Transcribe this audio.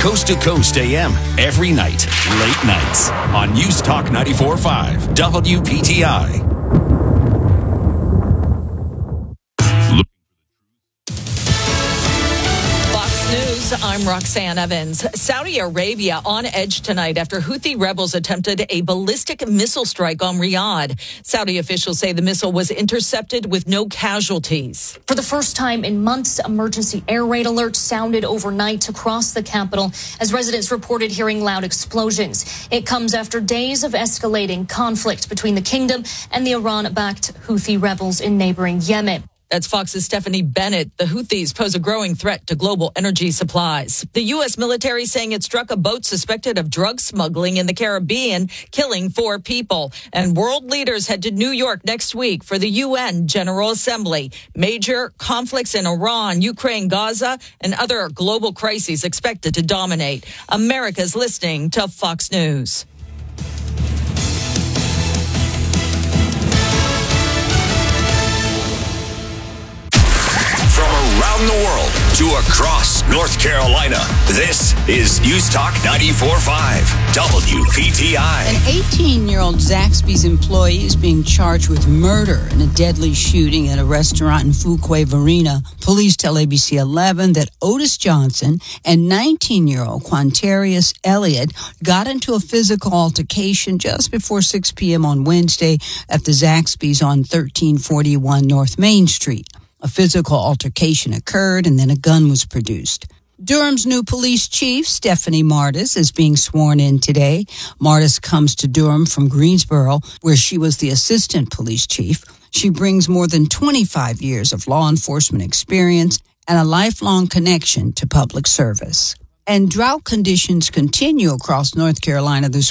Coast to Coast AM, every night, late nights, on News Talk 94.5, WPTI. I'm Roxanne Evans. Saudi Arabia on edge tonight after Houthi rebels attempted a ballistic missile strike on Riyadh. Saudi officials say the missile was intercepted with no casualties. For the first time in months, emergency air raid alerts sounded overnight across the capital as residents reported hearing loud explosions. It comes after days of escalating conflict between the kingdom and the Iran-backed Houthi rebels in neighboring Yemen. That's Fox's Stephanie Bennett. The Houthis pose a growing threat to global energy supplies. The U.S. military saying it struck a boat suspected of drug smuggling in the Caribbean, killing 4 people. And world leaders head to New York next week for the UN General Assembly. Major conflicts in Iran, Ukraine, Gaza, and other global crises expected to dominate. America's listening to Fox News. Around the world to across North Carolina, this is News Talk 94.5 WPTI. An 18-year-old Zaxby's employee is being charged with murder in a deadly shooting at a restaurant in Fuquay Varina. Police tell ABC 11 that Otis Johnson and 19-year-old Quantarius Elliott got into a physical altercation just before 6 p.m. on Wednesday at the Zaxby's on 1341 North Main Street. A physical altercation occurred and then a gun was produced. Durham's new police chief, Stephanie Martis, is being sworn in today. Martis comes to Durham from Greensboro, where she was the assistant police chief. She brings more than 25 years of law enforcement experience and a lifelong connection to public service. And drought conditions continue across North Carolina this